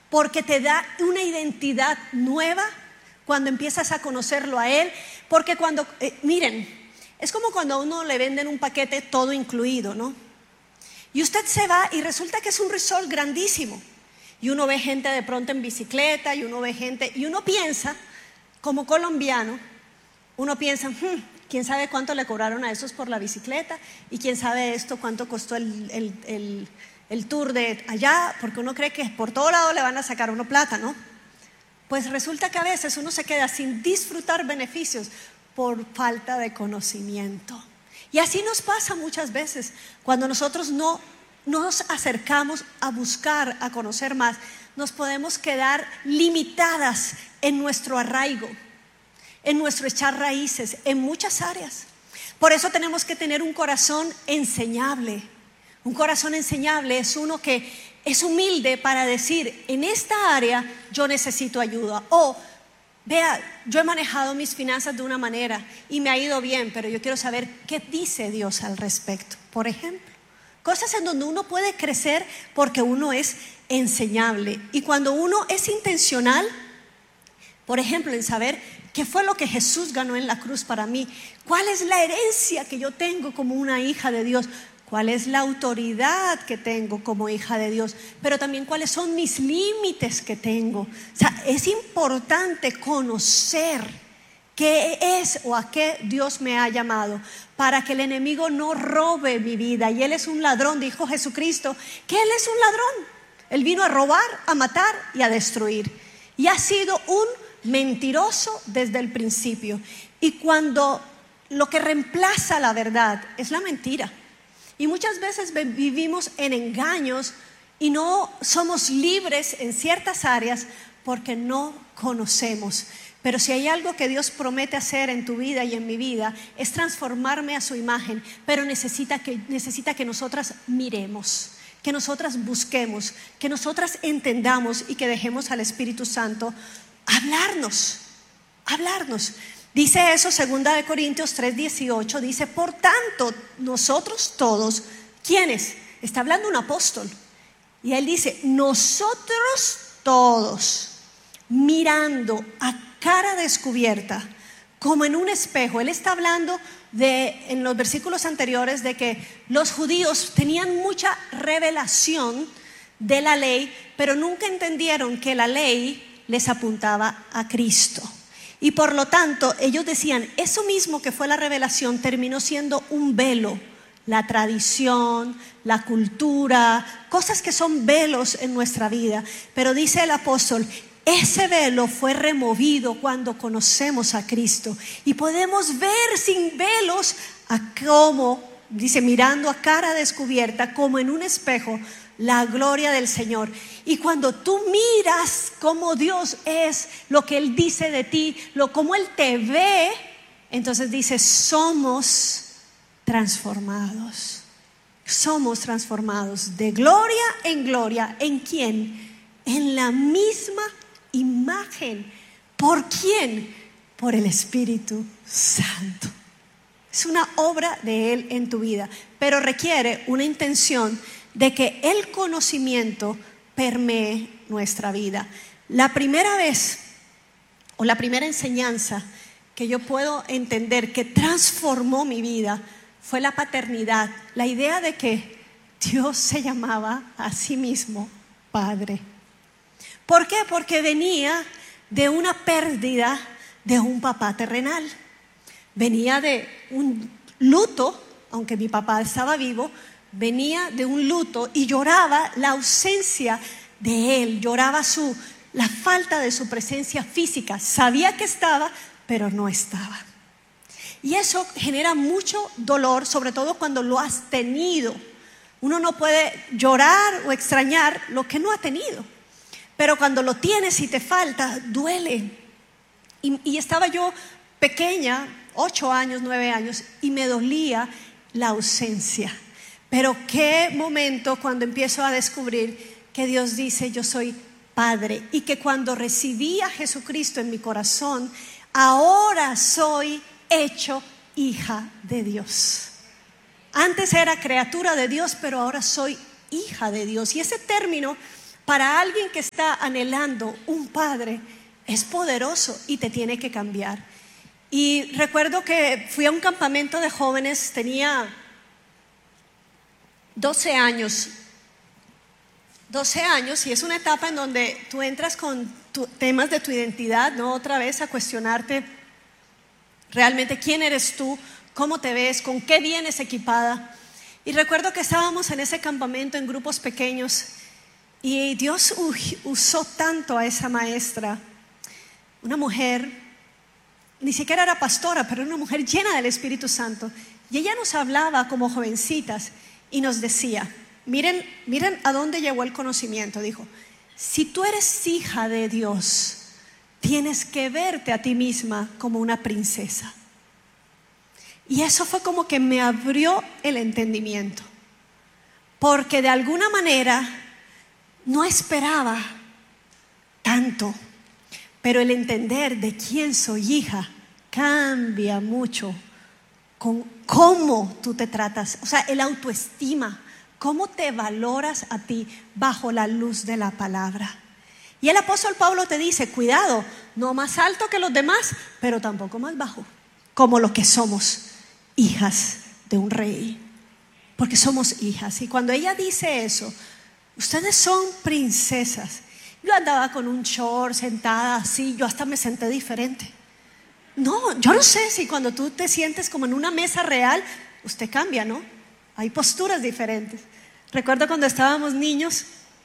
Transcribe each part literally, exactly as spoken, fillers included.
porque te da una identidad nueva cuando empiezas a conocerlo a Él. Porque cuando, eh, miren, es como cuando a uno le venden un paquete todo incluido, ¿no? Y usted se va y resulta que es un resort grandísimo. Y uno ve gente de pronto en bicicleta, y uno ve gente, y uno piensa, como colombiano, uno piensa, hmm, quién sabe cuánto le cobraron a esos por la bicicleta, y quién sabe esto cuánto costó el, el, el, el tour de allá, porque uno cree que por todo lado le van a sacar a uno plata, ¿no? Pues resulta que a veces uno se queda sin disfrutar beneficios por falta de conocimiento. Y así nos pasa muchas veces cuando nosotros no nos acercamos a buscar, a conocer más. Nos podemos quedar limitadas en nuestro arraigo, en nuestro echar raíces, en muchas áreas. Por eso tenemos que tener un corazón enseñable. Un corazón enseñable es uno que es humilde para decir, en esta área yo necesito ayuda. O, vea, yo he manejado mis finanzas de una manera y me ha ido bien, pero yo quiero saber qué dice Dios al respecto. Por ejemplo, cosas en donde uno puede crecer porque uno es enseñable. Y cuando uno es intencional, por ejemplo, en saber qué fue lo que Jesús ganó en la cruz para mí, cuál es la herencia que yo tengo como una hija de Dios, cuál es la autoridad que tengo como hija de Dios, pero también cuáles son mis límites que tengo. O sea, es importante conocer qué es o a qué Dios me ha llamado, para que el enemigo no robe mi vida. Y Él es un ladrón, dijo Jesucristo, que Él es un ladrón. Él vino a robar, a matar y a destruir. Y ha sido un mentiroso desde el principio. Y cuando lo que reemplaza la verdad es la mentira, y muchas veces vivimos en engaños y no somos libres en ciertas áreas porque no conocemos. Pero si hay algo que Dios promete hacer en tu vida y en mi vida, es transformarme a su imagen. Pero necesita que, necesita que nosotras miremos, que nosotras busquemos, que nosotras entendamos y que dejemos al Espíritu Santo hablarnos, hablarnos. Dice eso, segunda de Corintios tres dieciocho, dice, por tanto, nosotros todos, ¿quiénes? Está hablando un apóstol. Y él dice, nosotros todos, mirando a cara descubierta, como en un espejo. Él está hablando de, en los versículos anteriores, de que los judíos tenían mucha revelación de la ley, pero nunca entendieron que la ley les apuntaba a Cristo. Y por lo tanto, ellos decían, eso mismo que fue la revelación terminó siendo un velo. La tradición, la cultura, cosas que son velos en nuestra vida. Pero dice el apóstol, ese velo fue removido cuando conocemos a Cristo. Y podemos ver sin velos a cómo, dice, mirando a cara descubierta, como en un espejo, la gloria del Señor. Y cuando tú miras cómo Dios es, lo que Él dice de ti, lo cómo Él te ve, entonces dices, somos transformados. Somos transformados de gloria en gloria. ¿En quién? En la misma imagen. ¿Por quién? Por el Espíritu Santo. Es una obra de Él en tu vida, pero requiere una intención de que el conocimiento permee nuestra vida. La primera vez o la primera enseñanza que yo puedo entender que transformó mi vida fue la paternidad, la idea de que Dios se llamaba a sí mismo Padre. ¿Por qué? Porque venía de una pérdida de un papá terrenal, venía de un luto, aunque mi papá estaba vivo. Venía de un luto y lloraba la ausencia de él, lloraba su, la falta de su presencia física. Sabía que estaba, pero no estaba. Y eso genera mucho dolor, sobre todo cuando lo has tenido. Uno no puede llorar o extrañar lo que no ha tenido, pero cuando lo tienes y te falta, duele. Y, y estaba yo pequeña, ocho años, nueve años, y me dolía la ausencia. Pero qué momento cuando empiezo a descubrir que Dios dice, yo soy Padre, y que cuando recibí a Jesucristo en mi corazón, ahora soy hecho hija de Dios. Antes era criatura de Dios, pero ahora soy hija de Dios. Y ese término para alguien que está anhelando un padre es poderoso y te tiene que cambiar. Y recuerdo que fui a un campamento de jóvenes, tenía doce años. doce años, y es una etapa en donde tú entras con tu, temas de tu identidad, ¿no? Otra vez a cuestionarte realmente quién eres tú, cómo te ves, con qué vienes equipada. Y recuerdo que estábamos en ese campamento en grupos pequeños y Dios uy, usó tanto a esa maestra, una mujer, ni siquiera era pastora, pero una mujer llena del Espíritu Santo. Y ella nos hablaba como jovencitas y nos decía, Miren, miren a dónde llegó el conocimiento. Dijo, si tú eres hija de Dios, tienes que verte a ti misma como una princesa. Y eso fue como que me abrió el entendimiento, porque de alguna manera no esperaba tanto, pero el entender de quién soy hija cambia mucho con cómo tú te tratas, o sea, el autoestima. ¿Cómo te valoras a ti bajo la luz de la palabra? Y el apóstol Pablo te dice, cuidado, no más alto que los demás, pero tampoco más bajo, como lo que somos, hijas de un rey, porque somos hijas. Y cuando ella dice eso, ustedes son princesas. Yo andaba con un short sentada así, yo hasta me senté diferente. No, yo no sé si cuando tú te sientes como en una mesa real, usted cambia, ¿no? Hay posturas diferentes. Recuerdo cuando estábamos niños,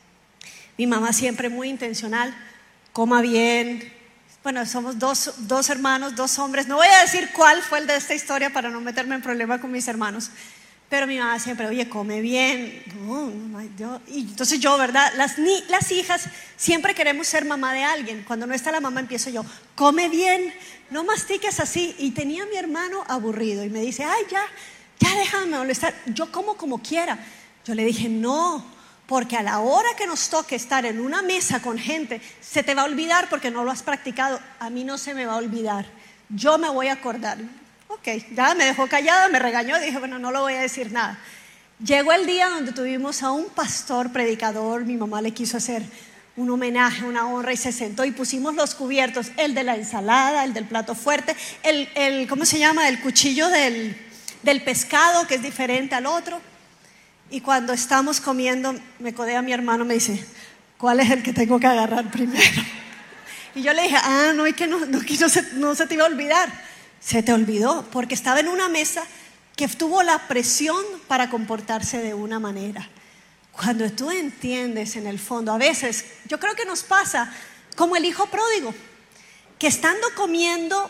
mi mamá siempre muy intencional, coma bien. Bueno, somos dos, dos hermanos, dos hombres. No voy a decir cuál fue el de esta historia para no meterme en problema con mis hermanos. Pero mi mamá siempre, oye, come bien. No, no, yo, y entonces yo, ¿verdad? Las, ni, las hijas siempre queremos ser mamá de alguien. Cuando no está la mamá empiezo yo, come bien, no mastiques así. Y tenía a mi hermano aburrido y me dice, ay, ya. Ya déjame molestar, yo como como quiera. Yo le dije, no, porque a la hora que nos toque estar en una mesa con gente, se te va a olvidar porque no lo has practicado. A mí no se me va a olvidar, yo me voy a acordar. Ok, ya me dejó callada, me regañó, dije, bueno, no le voy a decir nada. Llegó el día donde tuvimos a un pastor predicador, mi mamá le quiso hacer un homenaje, una honra, y se sentó y pusimos los cubiertos, el de la ensalada, el del plato fuerte, el, el ¿cómo se llama? El cuchillo del... del pescado, que es diferente al otro. Y cuando estamos comiendo, me codea mi hermano, me dice, ¿cuál es el que tengo que agarrar primero? Y yo le dije, ah, no, y que no, no, que no, se, no se te iba a olvidar. Se te olvidó, porque estaba en una mesa que tuvo la presión para comportarse de una manera. Cuando tú entiendes en el fondo, a veces, yo creo que nos pasa como el hijo pródigo, que estando comiendo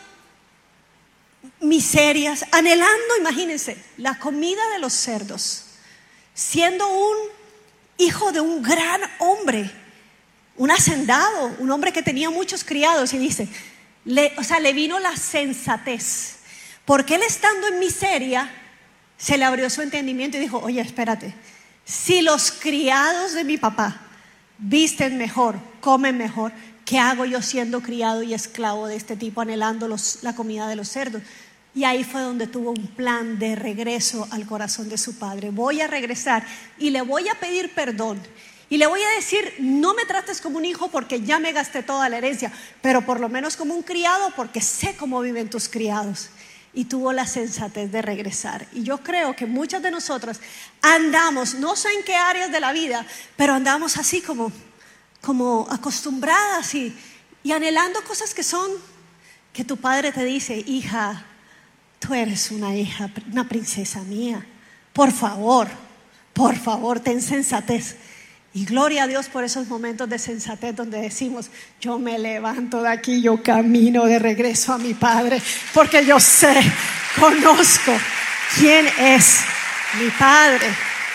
miserias, anhelando, imagínense, la comida de los cerdos, siendo un hijo de un gran hombre, un hacendado, un hombre que tenía muchos criados, y dice, le, o sea, le vino la sensatez, porque él estando en miseria, se le abrió su entendimiento y dijo, oye, espérate, si los criados de mi papá visten mejor, comen mejor, ¿qué hago yo siendo criado y esclavo de este tipo, anhelando los, la comida de los cerdos? Y ahí fue donde tuvo un plan de regreso al corazón de su padre. Voy a regresar y le voy a pedir perdón. Y le voy a decir, no me trates como un hijo porque ya me gasté toda la herencia, pero por lo menos como un criado porque sé cómo viven tus criados. Y tuvo la sensatez de regresar. Y yo creo que muchas de nosotras andamos, no sé en qué áreas de la vida, pero andamos así como... como acostumbradas y, y anhelando cosas que son, que tu padre te dice, hija, tú eres una hija, una princesa mía, por favor, por favor, ten sensatez. Y gloria a Dios por esos momentos de sensatez donde decimos, yo me levanto de aquí, yo camino de regreso a mi padre, porque yo sé, conozco quién es mi padre.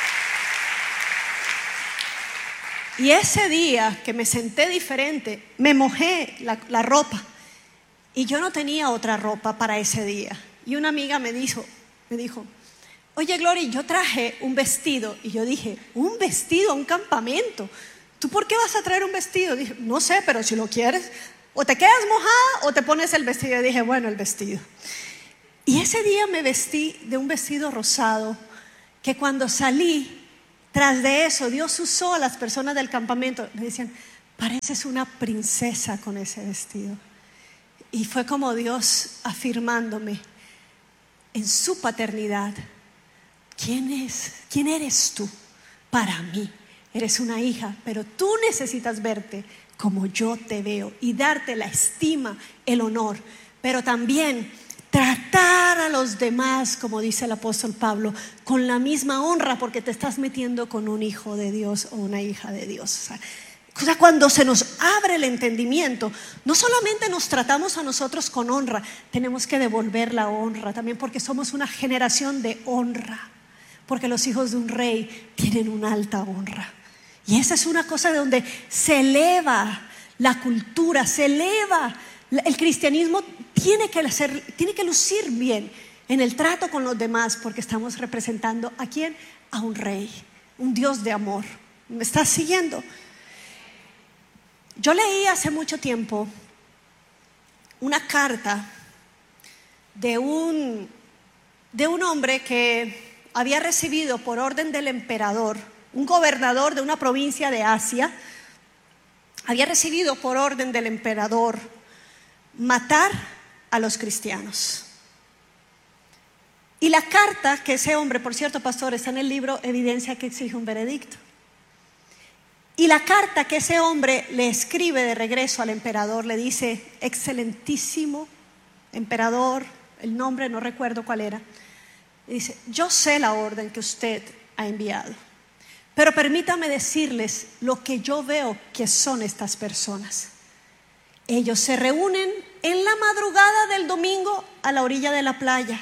Y ese día que me senté diferente, me mojé la, la ropa y yo no tenía otra ropa para ese día. Y una amiga me dijo, me dijo, oye Gloria, yo traje un vestido. Y yo dije, ¿un vestido a un campamento? ¿Tú por qué vas a traer un vestido? Dije, no sé, pero si lo quieres, o te quedas mojada o te pones el vestido. Y dije, bueno, el vestido. Y ese día me vestí de un vestido rosado que cuando salí Tras de eso, Dios usó a las personas del campamento. Me decían, pareces una princesa con ese vestido. Y fue como Dios afirmándome en su paternidad. ¿Quién es? ¿Quién eres tú para mí? Eres una hija, pero tú necesitas verte como yo te veo y darte la estima, el honor, pero también tratar a los demás, como dice el apóstol Pablo, con la misma honra, porque te estás metiendo con un hijo de Dios o una hija de Dios. O sea, o sea, cuando se nos abre el entendimiento, no solamente nos tratamos a nosotros con honra, tenemos que devolver la honra también, porque somos una generación de honra, porque los hijos de un rey tienen una alta honra. Y esa es una cosa de donde se eleva la cultura, se eleva el cristianismo. Tiene que hacer, tiene que lucir bien en el trato con los demás, porque estamos representando ¿a quién? A un rey, un Dios de amor. ¿Me estás siguiendo? Yo leí hace mucho tiempo una carta de un, de un hombre que había recibido por orden del emperador, un gobernador de una provincia de Asia, había recibido por orden del emperador matar a los cristianos. Y la carta que ese hombre, por cierto, pastor, está en el libro Evidencia que exige un veredicto. Y la carta que ese hombre le escribe de regreso al emperador le dice: excelentísimo emperador, el nombre no recuerdo cuál era, dice: yo sé la orden que usted ha enviado, pero permítame decirles lo que yo veo que son estas personas. Ellos se reúnen en la madrugada del domingo a la orilla de la playa,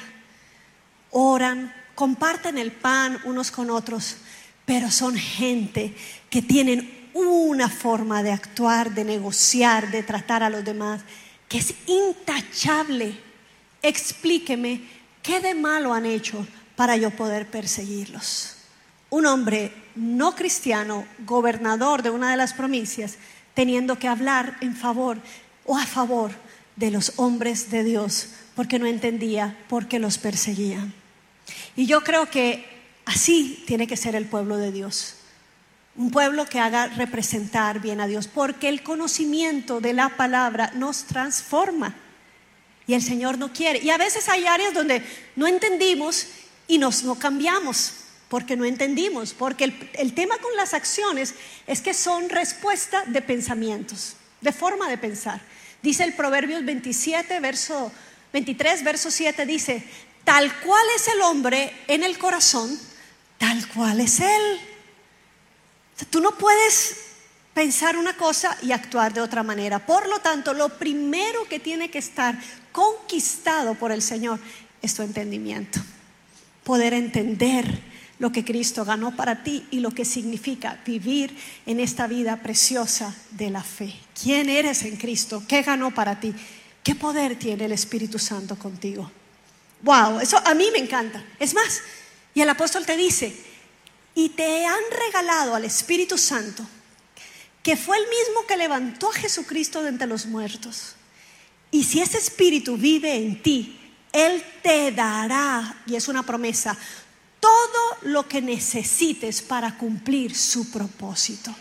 oran, comparten el pan unos con otros, pero son gente que tienen una forma de actuar, de negociar, de tratar a los demás, que es intachable. Explíqueme qué de malo han hecho para yo poder perseguirlos. Un hombre no cristiano, gobernador de una de las provincias, teniendo que hablar en favor o a favor de los hombres de Dios, porque no entendía por qué los perseguían. Y yo creo que así tiene que ser el pueblo de Dios, un pueblo que haga representar bien a Dios, porque el conocimiento de la palabra nos transforma y el Señor no quiere. Y a veces hay áreas donde no entendimos y nos no cambiamos porque no entendimos, porque el, el tema con las acciones es que son respuesta de pensamientos, de forma de pensar. Dice el Proverbios veintisiete, verso veintitrés, verso siete, dice: tal cual es el hombre en el corazón, tal cual es él. O sea, tú no puedes pensar una cosa y actuar de otra manera. Por lo tanto, lo primero que tiene que estar conquistado por el Señor es tu entendimiento. Poder entender lo que Cristo ganó para ti y lo que significa vivir en esta vida preciosa de la fe. ¿Quién eres en Cristo? ¿Qué ganó para ti? ¿Qué poder tiene el Espíritu Santo contigo? Wow, eso a mí me encanta. Es más, y el apóstol te dice: y te han regalado al Espíritu Santo, que fue el mismo que levantó a Jesucristo de entre los muertos. Y si ese Espíritu vive en ti, Él te dará, y es una promesa, todo lo que necesites para cumplir su propósito.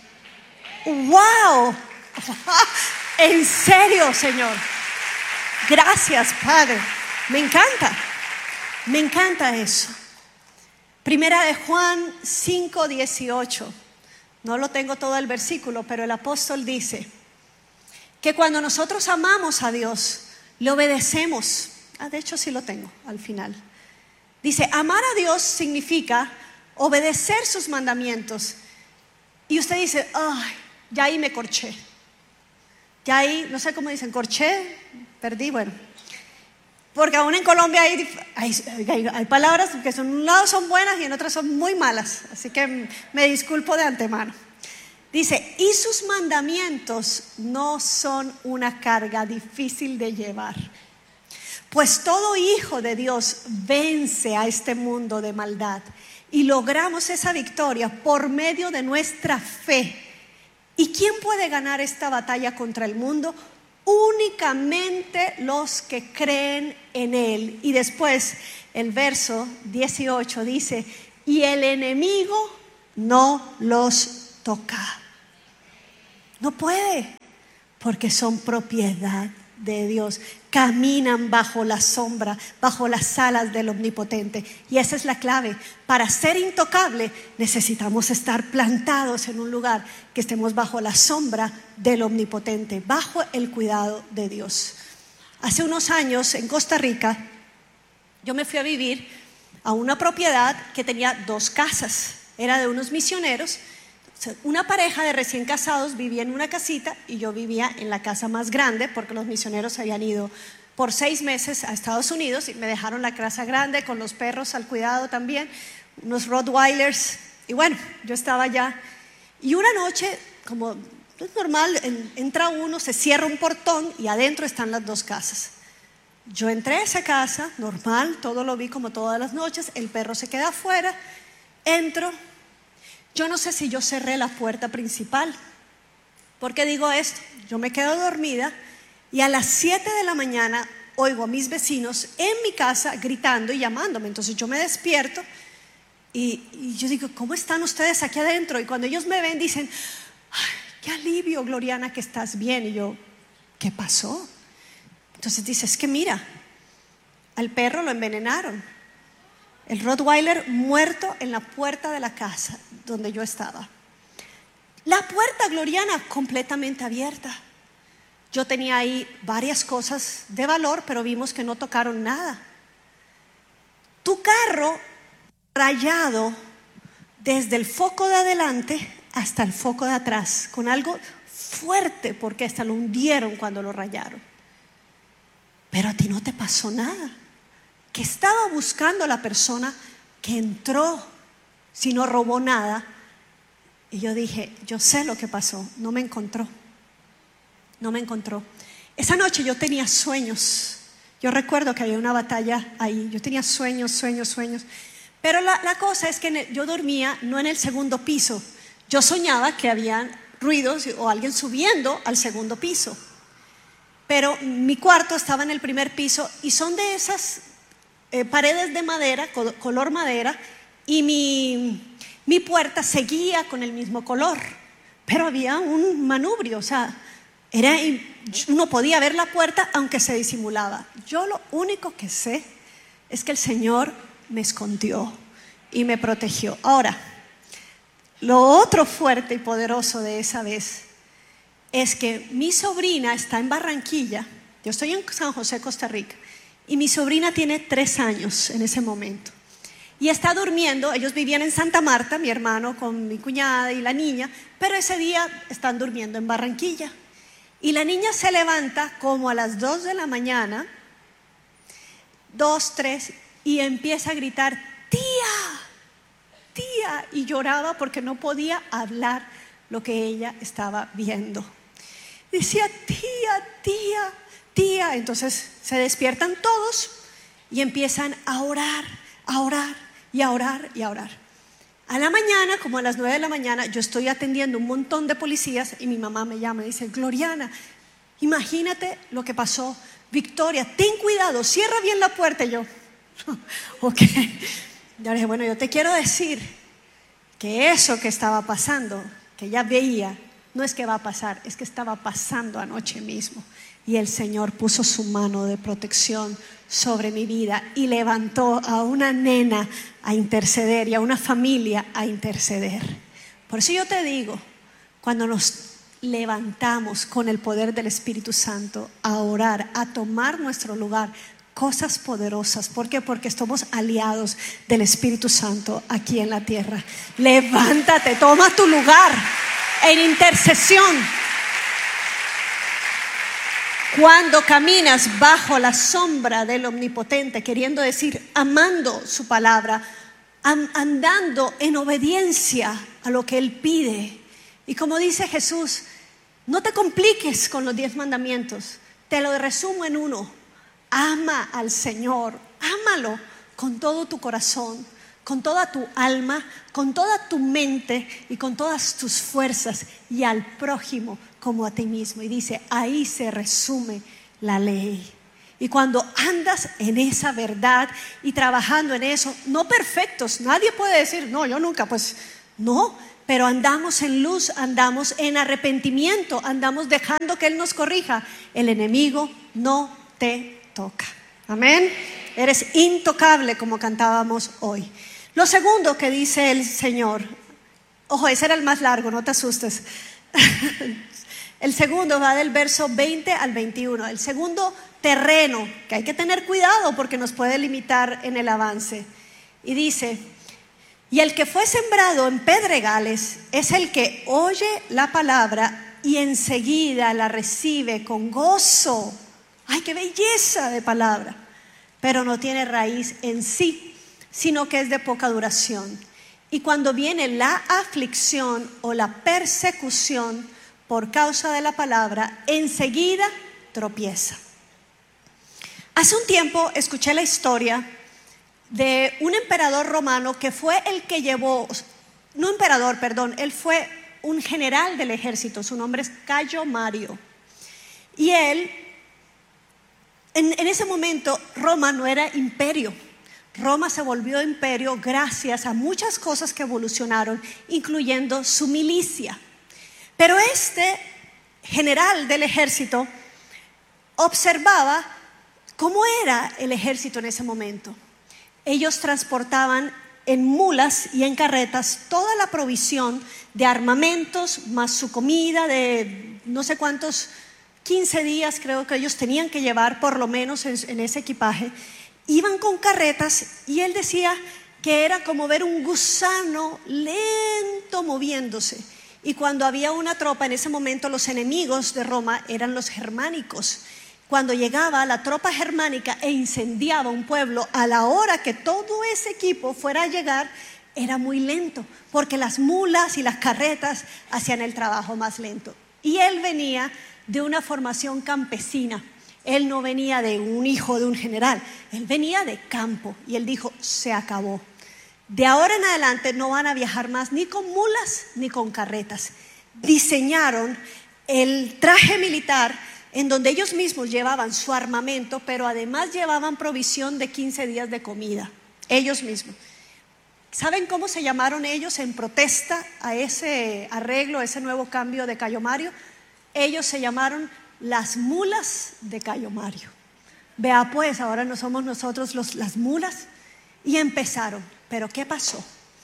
¡Wow! En serio, Señor. Gracias, Padre. Me encanta. Me encanta eso. Primera de Juan cinco dieciocho. No lo tengo todo el versículo, pero el apóstol dice que cuando nosotros amamos a Dios, le obedecemos. Ah, de hecho sí lo tengo al final. Dice: amar a Dios significa obedecer sus mandamientos. Y usted dice: ay, ya ahí me corché. Ya ahí, no sé cómo dicen, corché, perdí, bueno. Porque aún en Colombia hay, hay, hay, hay palabras que en un lado son buenas y en otras son muy malas. Así que me disculpo de antemano. Dice: y sus mandamientos no son una carga difícil de llevar. Pues todo hijo de Dios vence a este mundo de maldad y logramos esa victoria por medio de nuestra fe. ¿Y quién puede ganar esta batalla contra el mundo? Únicamente los que creen en Él. Y después el verso dieciocho dice: y el enemigo no los toca. No puede, porque son propiedad de Dios. Caminan bajo la sombra, bajo las alas del Omnipotente. Y esa es la clave. Para ser intocable necesitamos estar plantados en un lugar que estemos bajo la sombra del Omnipotente, bajo el cuidado de Dios. Hace unos años en Costa Rica yo me fui a vivir a una propiedad que tenía dos casas. Era de unos misioneros. Una pareja de recién casados vivía en una casita y yo vivía en la casa más grande, porque los misioneros habían ido por seis meses a Estados Unidos y me dejaron la casa grande con los perros al cuidado también, unos Rottweilers. Y bueno, yo estaba allá y una noche, como es normal, entra uno, se cierra un portón y adentro están las dos casas. Yo entré a esa casa, normal, todo lo vi como todas las noches, el perro se queda afuera, entro. Yo no sé si yo cerré la puerta principal. ¿Por qué digo esto? Yo me quedo dormida y a las siete de la mañana oigo a mis vecinos en mi casa gritando y llamándome. Entonces yo me despierto y, y yo digo, ¿cómo están ustedes aquí adentro? Y cuando ellos me ven dicen, ay, qué alivio, Gloriana, que estás bien. Y yo, ¿qué pasó? Entonces dice, es que mira, al perro lo envenenaron. El Rottweiler muerto en la puerta de la casa donde yo estaba. La puerta, Gloriana, completamente abierta. Yo tenía ahí varias cosas de valor, pero vimos que no tocaron nada. Tu carro rayado desde el foco de adelante hasta el foco de atrás, con algo fuerte, porque hasta lo hundieron cuando lo rayaron. Pero a ti no te pasó nada. Que estaba buscando a la persona que entró, si no robó nada. Y yo dije, yo sé lo que pasó, no me encontró, no me encontró. Esa noche yo tenía sueños, yo recuerdo que había una batalla ahí, yo tenía sueños, sueños, sueños. Pero la, la cosa es que el, yo dormía no en el segundo piso, yo soñaba que había ruidos o alguien subiendo al segundo piso. Pero mi cuarto estaba en el primer piso y son de esas Eh, paredes de madera, color madera, y mi, mi puerta seguía con el mismo color, pero había un manubrio, o sea, era, uno podía ver la puerta aunque se disimulaba. Yo lo único que sé es que el Señor me escondió y me protegió. Ahora, lo otro fuerte y poderoso de esa vez es que mi sobrina está en Barranquilla, yo estoy en San José, Costa Rica, y mi sobrina tiene tres años en ese momento. Y está durmiendo, ellos vivían en Santa Marta, mi hermano con mi cuñada y la niña, pero ese día están durmiendo en Barranquilla. Y la niña se levanta como a las dos de la mañana, dos, tres, y empieza a gritar, tía, tía, y lloraba porque no podía hablar lo que ella estaba viendo. Decía, tía, tía, tía. Entonces se despiertan todos y empiezan a orar, a orar y a orar y a orar. A la mañana, como a las nueve de la mañana, yo estoy atendiendo un montón de policías y mi mamá me llama y dice, Gloriana, imagínate lo que pasó. Victoria, ten cuidado, cierra bien la puerta. Y yo, ok. Yo le dije, bueno, yo te quiero decir que eso que estaba pasando, que ya veía, no es que va a pasar, es que estaba pasando anoche mismo. Y el Señor puso su mano de protección sobre mi vida y levantó a una nena a interceder y a una familia a interceder. Por eso yo te digo, cuando nos levantamos con el poder del Espíritu Santo a orar, a tomar nuestro lugar, cosas poderosas. ¿Por qué? Porque somos aliados del Espíritu Santo aquí en la tierra. Levántate, toma tu lugar en intercesión. Cuando caminas bajo la sombra del Omnipotente, queriendo decir, amando su palabra, andando en obediencia a lo que Él pide. Y como dice Jesús, no te compliques con los diez mandamientos, te lo resumo en uno: ama al Señor, ámalo con todo tu corazón, con toda tu alma, con toda tu mente y con todas tus fuerzas, y al prójimo como a ti mismo. Y dice, ahí se resume la ley. Y cuando andas en esa verdad y trabajando en eso, no perfectos, nadie puede decir, no, yo nunca, pues No, pero andamos en luz, andamos en arrepentimiento, andamos dejando que Él nos corrija. El enemigo no te toca. Amén. Eres intocable, como cantábamos hoy. Lo segundo que dice el Señor, ojo, ese era el más largo, no te asustes. El segundo va del verso veinte al veintiuno. El segundo terreno, que hay que tener cuidado porque nos puede limitar en el avance. Y dice: y el que fue sembrado en pedregales es el que oye la palabra y enseguida la recibe con gozo. ¡Ay, qué belleza de palabra! Pero no tiene raíz en sí, sino que es de poca duración. Y cuando viene la aflicción o la persecución por causa de la palabra, enseguida tropieza. Hace un tiempo escuché la historia de un emperador romano que fue el que llevó, no emperador, perdón, él fue un general del ejército, su nombre es Cayo Mario. Y él, en, en ese momento, Roma no era imperio. Roma se volvió imperio gracias a muchas cosas que evolucionaron, incluyendo su milicia. Pero este general del ejército observaba cómo era el ejército en ese momento. Ellos transportaban en mulas y en carretas toda la provisión de armamentos, más su comida de no sé cuántos, quince días creo que ellos tenían que llevar por lo menos en, en ese equipaje. Iban con carretas y él decía que era como ver un gusano lento moviéndose. Y cuando había una tropa, en ese momento los enemigos de Roma eran los germánicos. Cuando llegaba la tropa germánica e incendiaba un pueblo, a la hora que todo ese equipo fuera a llegar, era muy lento, porque las mulas y las carretas hacían el trabajo más lento. Y él venía de una formación campesina. Él no venía de un hijo de un general, él venía de campo. Y él dijo: se acabó. De ahora en adelante no van a viajar más ni con mulas ni con carretas. Diseñaron el traje militar en donde ellos mismos llevaban su armamento, pero además llevaban provisión de quince días de comida, ellos mismos. ¿Saben cómo se llamaron ellos en protesta a ese arreglo, a ese nuevo cambio de Cayo Mario? Ellos se llamaron las mulas de Cayo Mario. Vea pues, ahora no somos nosotros los, las mulas. Y empezaron. Pero ¿qué pasó?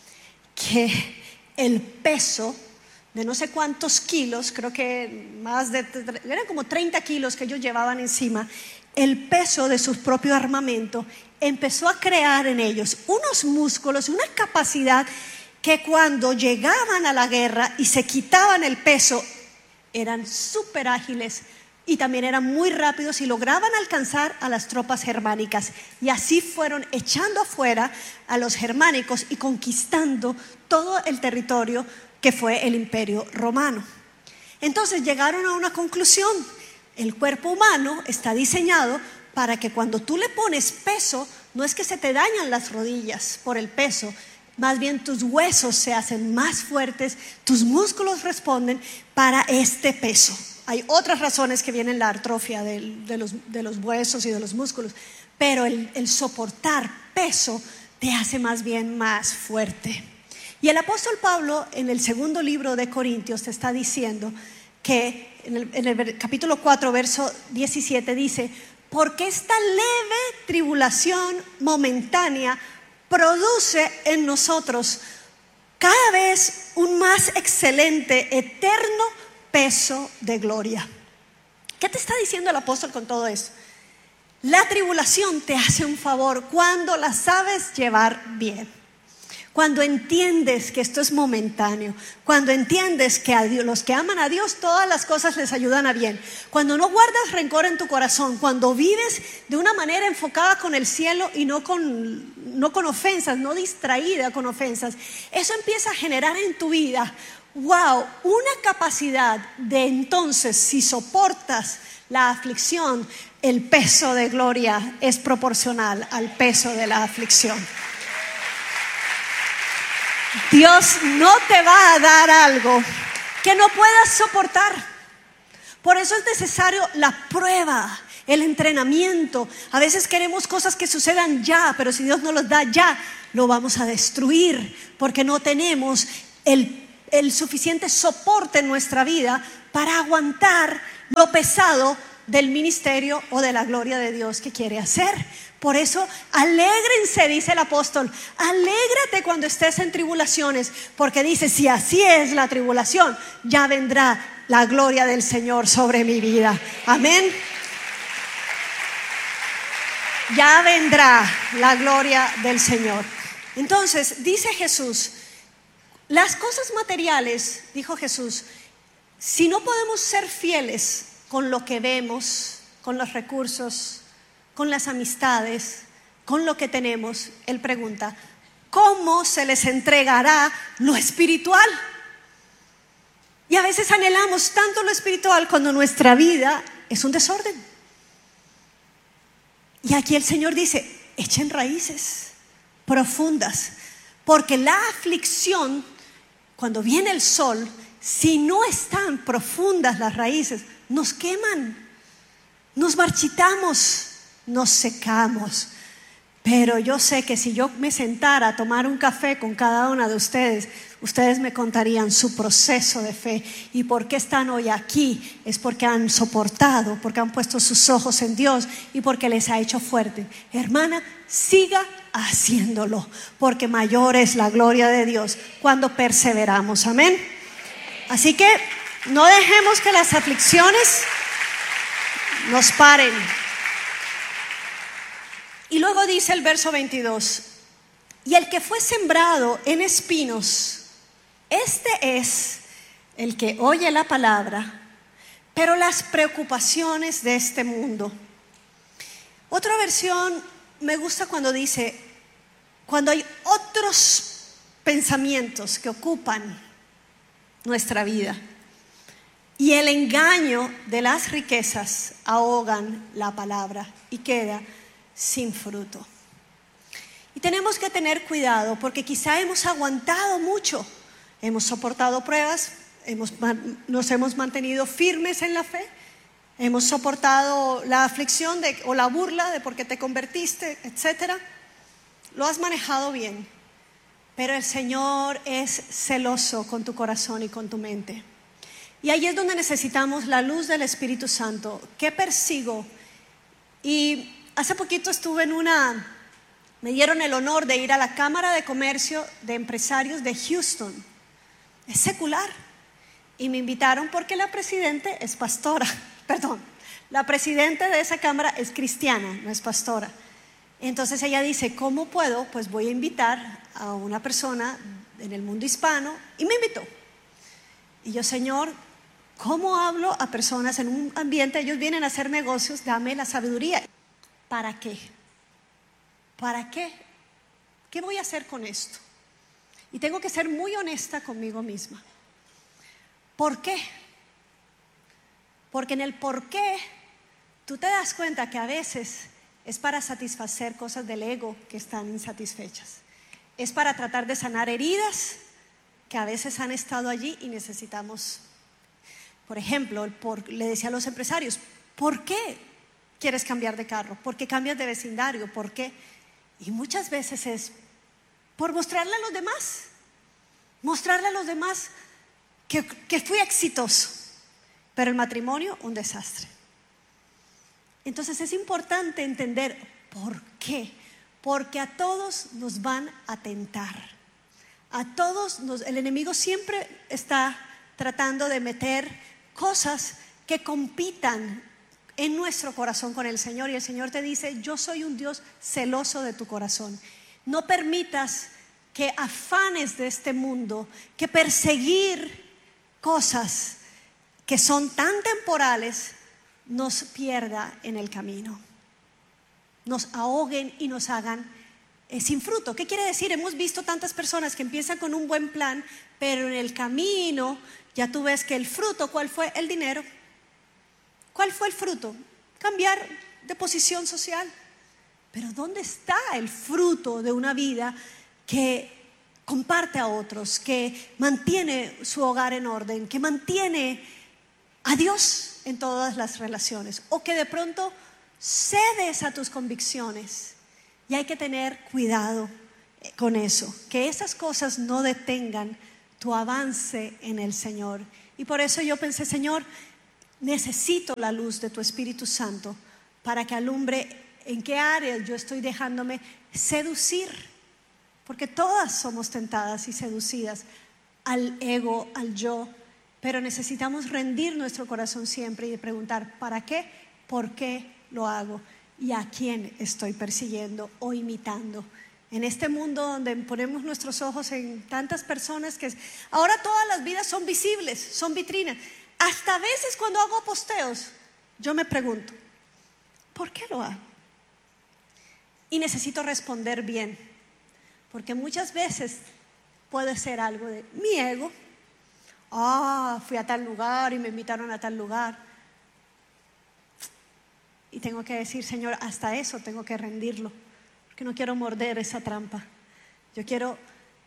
Que el peso de no sé cuántos kilos, creo que más de, eran como treinta kilos que ellos llevaban encima, el peso de su propio armamento empezó a crear en ellos unos músculos, una capacidad que cuando llegaban a la guerra y se quitaban el peso, eran súper ágiles y también eran muy rápidos y lograban alcanzar a las tropas germánicas. Y así fueron echando afuera a los germánicos y conquistando todo el territorio que fue el Imperio Romano. Entonces llegaron a una conclusión: el cuerpo humano está diseñado para que cuando tú le pones peso, no es que se te dañan las rodillas por el peso, más bien tus huesos se hacen más fuertes, tus músculos responden para este peso. Hay otras razones que vienen la atrofia de, de, los, de los huesos y de los músculos, pero el, el soportar peso te hace más bien más fuerte. Y el apóstol Pablo en el segundo libro de Corintios te está diciendo que en el, en el capítulo cuatro verso diecisiete dice: porque esta leve tribulación momentánea produce en nosotros cada vez un más excelente, eterno peso de gloria. ¿Qué te está diciendo el apóstol con todo eso? La tribulación te hace un favor cuando la sabes llevar bien, cuando entiendes que esto es momentáneo, cuando entiendes que a Dios, los que aman a Dios, todas las cosas les ayudan a bien, cuando no guardas rencor en tu corazón, cuando vives de una manera enfocada con el cielo y no con, no con ofensas, no distraída con ofensas, eso empieza a generar en tu vida, wow, una capacidad de entonces, si soportas la aflicción, el peso de gloria es proporcional al peso de la aflicción. Dios no te va a dar algo que no puedas soportar. Por eso es necesario la prueba, el entrenamiento. A veces queremos cosas que sucedan ya, pero si Dios no los da ya, lo vamos a destruir porque no tenemos el, el suficiente soporte en nuestra vida para aguantar lo pesado del ministerio o de la gloria de Dios que quiere hacer. Por eso, alégrense, dice el apóstol, alégrate cuando estés en tribulaciones, porque dice, si así es la tribulación, ya vendrá la gloria del Señor sobre mi vida. Amén. Ya vendrá la gloria del Señor. Entonces, dice Jesús, las cosas materiales, dijo Jesús, si no podemos ser fieles con lo que vemos, con los recursos, con las amistades, con lo que tenemos, Él pregunta, ¿cómo se les entregará lo espiritual? Y a veces anhelamos tanto lo espiritual cuando nuestra vida es un desorden. Y aquí el Señor dice, echen raíces profundas, porque la aflicción, cuando viene el sol, si no están profundas las raíces, nos queman, nos marchitamos, nos secamos. Pero yo sé que si yo me sentara a tomar un café con cada una de ustedes, ustedes me contarían su proceso de fe y por qué están hoy aquí. Es porque han soportado, porque han puesto sus ojos en Dios y porque les ha hecho fuerte. Hermana, siga haciéndolo, porque mayor es la gloria de Dios cuando perseveramos. Amén. Así que no dejemos que las aflicciones nos paren. Y luego dice el verso veintidós, y el que fue sembrado en espinos, este es el que oye la palabra, pero las preocupaciones de este mundo. Otra versión me gusta cuando dice, cuando hay otros pensamientos que ocupan nuestra vida y el engaño de las riquezas ahogan la palabra y queda sin fruto. Y tenemos que tener cuidado porque quizá hemos aguantado mucho, hemos soportado pruebas, hemos, nos hemos mantenido firmes en la fe, hemos soportado la aflicción de, o la burla de por qué te convertiste, etcétera. Lo has manejado bien, pero el Señor es celoso con tu corazón y con tu mente. Y ahí es donde necesitamos la luz del Espíritu Santo. ¿Qué persigo? Y hace poquito estuve en una, me dieron el honor de ir a la Cámara de Comercio de Empresarios de Houston. Es secular. Y me invitaron porque la presidenta es pastora. Perdón, la presidenta de esa cámara es cristiana, no es pastora. Entonces ella dice, ¿cómo puedo? Pues voy a invitar a una persona en el mundo hispano. Y me invitó. Y yo, Señor, ¿cómo hablo a personas en un ambiente? Ellos vienen a hacer negocios, dame la sabiduría. ¿Para qué? ¿Para qué? ¿Qué voy a hacer con esto? Y tengo que ser muy honesta conmigo misma. ¿Por qué? Porque en el por qué tú te das cuenta que a veces es para satisfacer cosas del ego que están insatisfechas. Es para tratar de sanar heridas que a veces han estado allí y necesitamos. Por ejemplo, el por, le decía a los empresarios, ¿por qué quieres cambiar de carro? ¿Por qué cambias de vecindario? ¿Por qué? Y muchas veces es por mostrarle a los demás, mostrarle a los demás que, que fui exitoso, pero el matrimonio un desastre. Entonces es importante entender por qué, porque a todos nos van a tentar, a todos nos, el enemigo siempre está tratando de meter cosas que compitan en nuestro corazón con el Señor, y el Señor te dice, yo soy un Dios celoso de tu corazón. No permitas que afanes de este mundo, que perseguir cosas que son tan temporales nos pierda en el camino, nos ahoguen y nos hagan eh, sin fruto. ¿Qué quiere decir? Hemos visto tantas personas que empiezan con un buen plan, pero en el camino ya tú ves que el fruto, ¿cuál fue? El dinero. ¿Cuál fue el fruto? Cambiar de posición social. Pero ¿dónde está el fruto de una vida que comparte a otros, que mantiene su hogar en orden, que mantiene a Dios en todas las relaciones, o que de pronto cedes a tus convicciones? Y hay que tener cuidado con eso, que esas cosas no detengan tu avance en el Señor. Y por eso yo pensé, Señor, necesito la luz de tu Espíritu Santo para que alumbre en qué áreas yo estoy dejándome seducir, porque todas somos tentadas y seducidas al ego, al yo, pero necesitamos rendir nuestro corazón siempre y preguntar, ¿para qué? ¿Por qué lo hago? ¿Y a quién estoy persiguiendo o imitando? En este mundo donde ponemos nuestros ojos en tantas personas que ahora todas las vidas son visibles, son vitrinas. Hasta a veces cuando hago posteos, yo me pregunto, ¿por qué lo hago? Y necesito responder bien, porque muchas veces puede ser algo de mi ego. Ah, fui a tal lugar y me invitaron a tal lugar. Y tengo que decir, Señor, hasta eso tengo que rendirlo, porque no quiero morder esa trampa. Yo quiero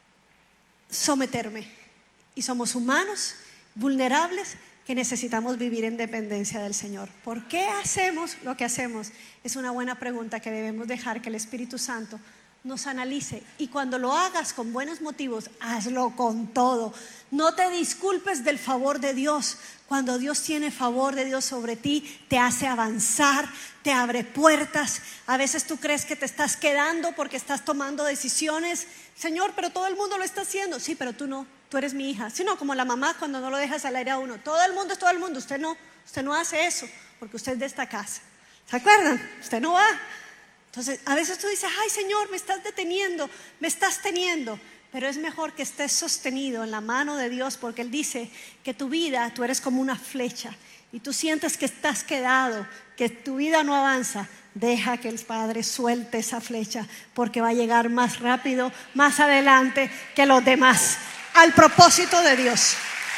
someterme. Y somos humanos, vulnerables, que necesitamos vivir en dependencia del Señor. ¿Por qué hacemos lo que hacemos? Es una buena pregunta que debemos dejar que el Espíritu Santo nos analice, y cuando lo hagas con buenos motivos, hazlo con todo. No te disculpes del favor de Dios. Cuando Dios tiene favor de Dios sobre ti, te hace avanzar, te abre puertas. A veces tú crees que te estás quedando porque estás tomando decisiones. Señor, pero todo el mundo lo está haciendo. Sí, pero tú no, tú eres mi hija. Sí, no, como la mamá cuando no lo dejas al aire a uno. Todo el mundo es todo el mundo, usted no, usted no hace eso porque usted es de esta casa. ¿Se acuerdan? Usted no va. Entonces, a veces tú dices, ay Señor, me estás deteniendo, me estás teniendo. Pero es mejor que estés sostenido en la mano de Dios, porque Él dice que tu vida, tú eres como una flecha y tú sientes que estás quedado, que tu vida no avanza. Deja que el Padre suelte esa flecha, porque va a llegar más rápido, más adelante que los demás, al propósito de Dios.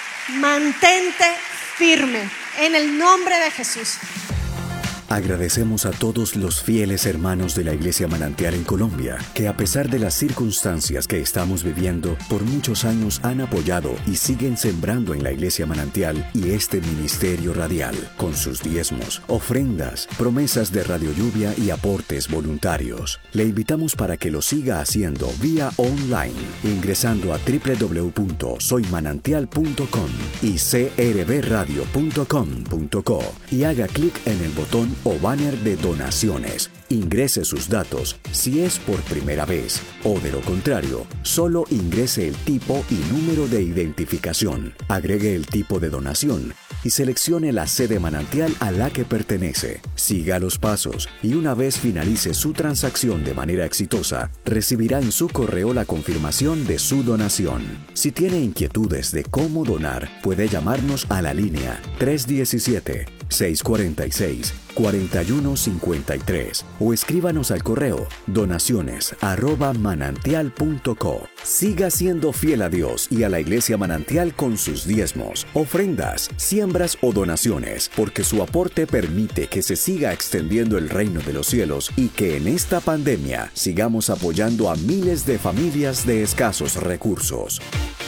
Mantente firme en el nombre de Jesús. Agradecemos a todos los fieles hermanos de la Iglesia Manantial en Colombia, que a pesar de las circunstancias que estamos viviendo, por muchos años han apoyado y siguen sembrando en la Iglesia Manantial y este ministerio radial, con sus diezmos, ofrendas, promesas de Radio Lluvia y aportes voluntarios. Le invitamos para que lo siga haciendo vía online, ingresando a doble u doble u doble u punto soy manantial punto com y c r b radio punto com punto co y haga clic en el botón o banner de donaciones. Ingrese sus datos si es por primera vez, o de lo contrario, solo ingrese el tipo y número de identificación. Agregue el tipo de donación y seleccione la sede manantial a la que pertenece. Siga los pasos y una vez finalice su transacción de manera exitosa, recibirá en su correo la confirmación de su donación. Si tiene inquietudes de cómo donar, puede llamarnos a la línea tres uno siete, seis cuatro seis, cuatro uno cinco tres o escríbanos al correo donaciones arroba manantial punto co. Siga siendo fiel a Dios y a la Iglesia Manantial con sus diezmos, ofrendas, siembras o donaciones, porque su aporte permite que se siga extendiendo el reino de los cielos y que en esta pandemia sigamos apoyando a miles de familias de escasos recursos.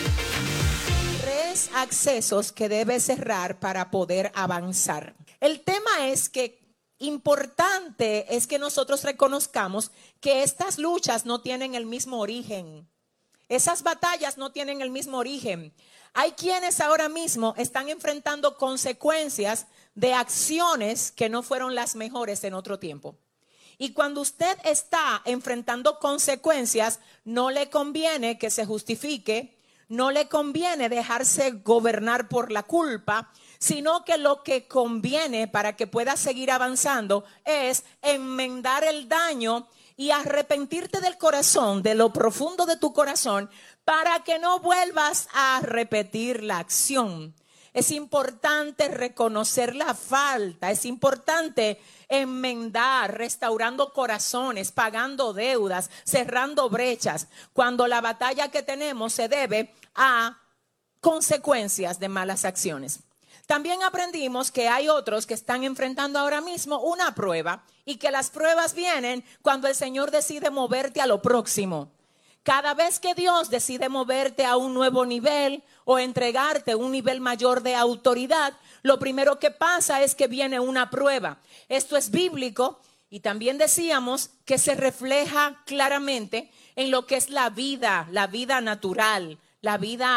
Tres accesos que debes cerrar para poder avanzar. El tema es que importante es que nosotros reconozcamos que estas luchas no tienen el mismo origen. Esas batallas no tienen el mismo origen. Hay quienes ahora mismo están enfrentando consecuencias de acciones que no fueron las mejores en otro tiempo. Y cuando usted está enfrentando consecuencias, no le conviene que se justifique, no le conviene dejarse gobernar por la culpa, sino que lo que conviene para que puedas seguir avanzando es enmendar el daño y arrepentirte del corazón, de lo profundo de tu corazón, para que no vuelvas a repetir la acción. Es importante reconocer la falta, es importante enmendar, restaurando corazones, pagando deudas, cerrando brechas, cuando la batalla que tenemos se debe a consecuencias de malas acciones. También aprendimos que hay otros que están enfrentando ahora mismo una prueba y que las pruebas vienen cuando el Señor decide moverte a lo próximo. Cada vez que Dios decide moverte a un nuevo nivel o entregarte un nivel mayor de autoridad, lo primero que pasa es que viene una prueba. Esto es bíblico y también decíamos que se refleja claramente en lo que es la vida, la vida natural, la vida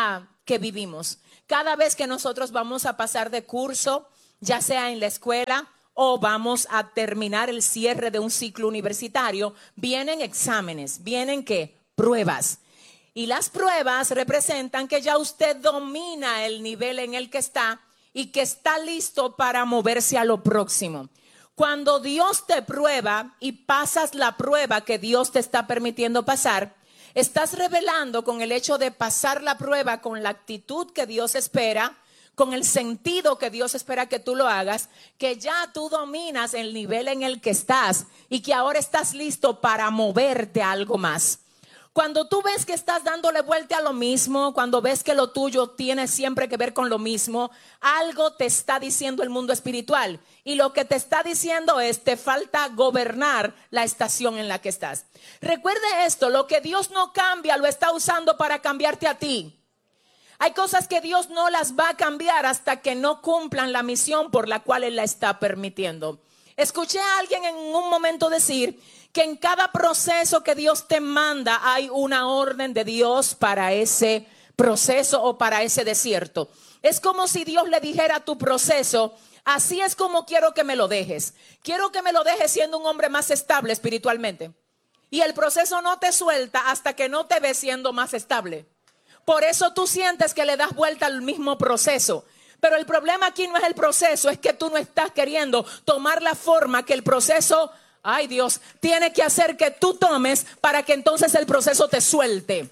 que vivimos. Cada vez que nosotros vamos a pasar de curso, ya sea en la escuela o vamos a terminar el cierre de un ciclo universitario, vienen exámenes, vienen ¿qué? Pruebas. Y las pruebas representan que ya usted domina el nivel en el que está y que está listo para moverse a lo próximo. Cuando Dios te prueba y pasas la prueba que Dios te está permitiendo pasar, estás revelando con el hecho de pasar la prueba con la actitud que Dios espera, con el sentido que Dios espera que tú lo hagas, que ya tú dominas el nivel en el que estás y que ahora estás listo para moverte a algo más. Cuando tú ves que estás dándole vuelta a lo mismo, cuando ves que lo tuyo tiene siempre que ver con lo mismo, algo te está diciendo el mundo espiritual. Y lo que te está diciendo es, te falta gobernar la estación en la que estás. Recuerde esto, lo que Dios no cambia, lo está usando para cambiarte a ti. Hay cosas que Dios no las va a cambiar hasta que no cumplan la misión por la cual Él la está permitiendo. Escuché a alguien en un momento decir que en cada proceso que Dios te manda hay una orden de Dios para ese proceso o para ese desierto. Es como si Dios le dijera a tu proceso, así es como quiero que me lo dejes. Quiero que me lo dejes siendo un hombre más estable espiritualmente. Y el proceso no te suelta hasta que no te ves siendo más estable. Por eso tú sientes que le das vuelta al mismo proceso. Pero el problema aquí no es el proceso, es que tú no estás queriendo tomar la forma que el proceso, ay Dios, tiene que hacer que tú tomes para que entonces el proceso te suelte.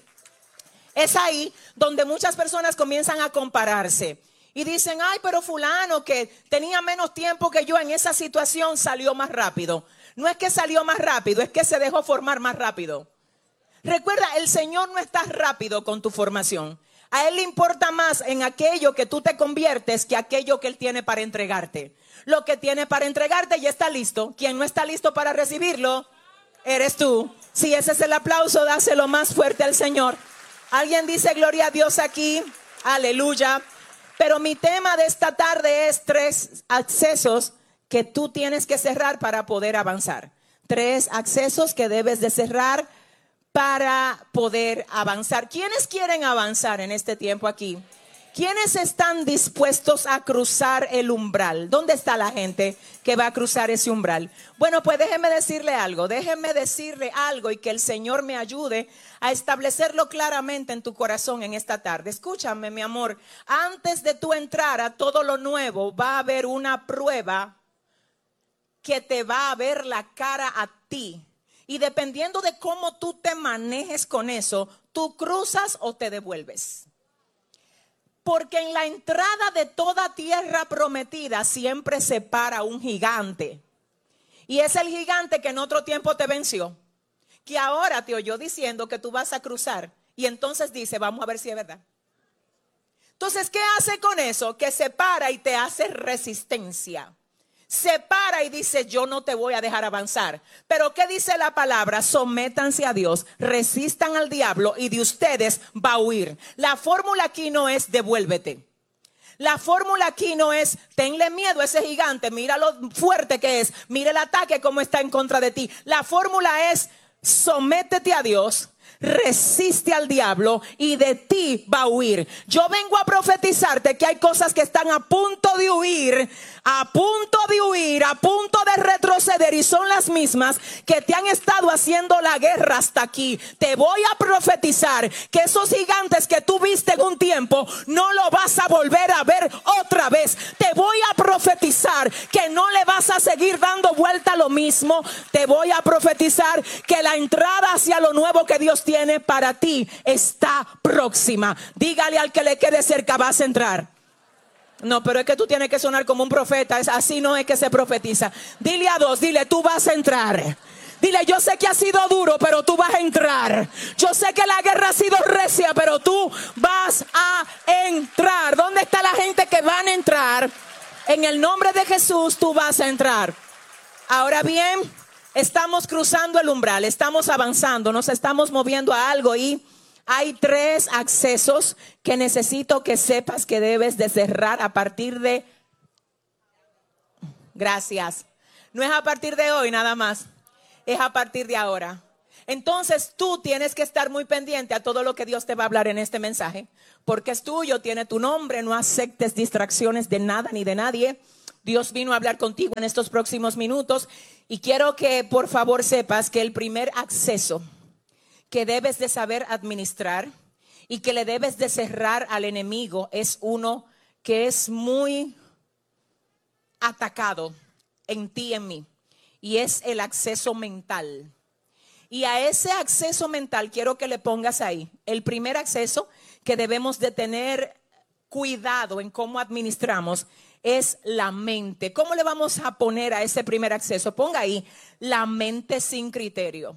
Es ahí donde muchas personas comienzan a compararse y dicen, ay, pero fulano que tenía menos tiempo que yo en esa situación salió más rápido. No es que salió más rápido, es que se dejó formar más rápido. Recuerda, el Señor no está rápido con tu formación. A Él le importa más en aquello que tú te conviertes que aquello que Él tiene para entregarte. Lo que tiene para entregarte ya está listo. Quien no está listo para recibirlo, eres tú. Si ese es el aplauso, dáselo más fuerte al Señor. Alguien dice gloria a Dios aquí. Aleluya. Pero mi tema de esta tarde es tres accesos que tú tienes que cerrar para poder avanzar. Tres accesos que debes de cerrar para poder avanzar. ¿Quiénes quieren avanzar en este tiempo aquí? ¿Quiénes están dispuestos a cruzar el umbral? ¿Dónde está la gente que va a cruzar ese umbral? Bueno, pues déjeme decirle algo, déjeme decirle algo y que el Señor me ayude a establecerlo claramente en tu corazón en esta tarde. Escúchame, mi amor, antes de tú entrar a todo lo nuevo, va a haber una prueba que te va a ver la cara a ti. Y dependiendo de cómo tú te manejes con eso, tú cruzas o te devuelves. Porque en la entrada de toda tierra prometida siempre se para un gigante. Y es el gigante que en otro tiempo te venció, que ahora te oyó diciendo que tú vas a cruzar. Y entonces dice, vamos a ver si es verdad. Entonces, ¿qué hace con eso? Que se para y te hace resistencia. Se para y dice, yo no te voy a dejar avanzar. Pero ¿qué dice la palabra? Sométanse a Dios, resistan al diablo y de ustedes va a huir. La fórmula aquí no es devuélvete. La fórmula aquí no es tenle miedo a ese gigante, mira lo fuerte que es, mira el ataque como está en contra de ti. La fórmula es sométete a Dios, resiste al diablo y de ti va a huir. Yo vengo a profetizarte que hay cosas que están a punto de huir, a punto de huir, a punto de retroceder, y son las mismas que te han estado haciendo la guerra hasta aquí. Te voy a profetizar que esos gigantes que tú viste en un tiempo no lo vas a volver a ver otra vez. Te voy a profetizar que no le vas a seguir dando vuelta a lo mismo. Te voy a profetizar que la entrada hacia lo nuevo que Dios tiene para ti está próxima. Dígale al que le quede cerca, vas a entrar. No, pero es que tú tienes que sonar como un profeta. Es, así no es que se profetiza. Dile a dos, dile, tú vas a entrar. Dile, yo sé que ha sido duro, pero tú vas a entrar. Yo sé que la guerra ha sido recia, pero tú vas a entrar. ¿Dónde está la gente que van a entrar? En el nombre de Jesús, tú vas a entrar. Ahora bien, estamos cruzando el umbral, estamos avanzando, nos estamos moviendo a algo y hay tres accesos que necesito que sepas que debes de cerrar a partir de... Gracias. No es a partir de hoy nada más, es a partir de ahora. Entonces tú tienes que estar muy pendiente a todo lo que Dios te va a hablar en este mensaje, porque es tuyo, tiene tu nombre. No aceptes distracciones de nada ni de nadie. Dios vino a hablar contigo en estos próximos minutos, y quiero que por favor sepas que el primer acceso que debes de saber administrar y que le debes de cerrar al enemigo es uno que es muy atacado en ti y en mí, y es el acceso mental. Y a ese acceso mental quiero que le pongas ahí. El primer acceso que debemos de tener cuidado en cómo administramos es la mente. ¿Cómo le vamos a poner a ese primer acceso? Ponga ahí, la mente sin criterio.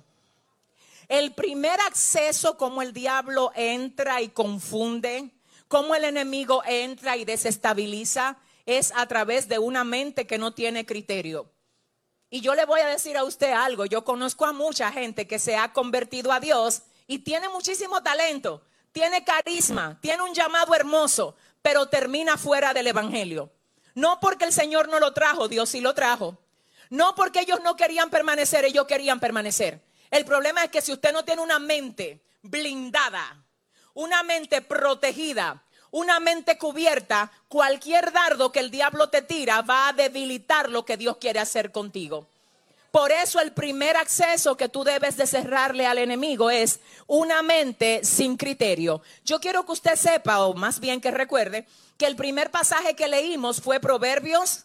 El primer acceso, como el diablo entra y confunde, cómo el enemigo entra y desestabiliza, es a través de una mente que no tiene criterio. Y yo le voy a decir a usted algo. Yo conozco a mucha gente que se ha convertido a Dios y tiene muchísimo talento, tiene carisma, tiene un llamado hermoso, pero termina fuera del evangelio. No porque el Señor no lo trajo, Dios sí lo trajo. No porque ellos no querían permanecer, ellos querían permanecer. El problema es que si usted no tiene una mente blindada, una mente protegida, una mente cubierta, cualquier dardo que el diablo te tira va a debilitar lo que Dios quiere hacer contigo. Por eso el primer acceso que tú debes de cerrarle al enemigo es una mente sin criterio. Yo quiero que usted sepa, o más bien que recuerde, que el primer pasaje que leímos fue Proverbios